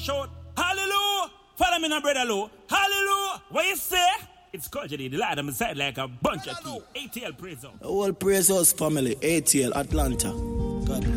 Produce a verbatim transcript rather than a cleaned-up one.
shout, hallelujah. Follow me now, brother Low. Hallelujah. What you say? It's Kojadi, the lad on my side like a bunch of tea. A T L praise out. The whole praise house family, A T L, Atlanta. God.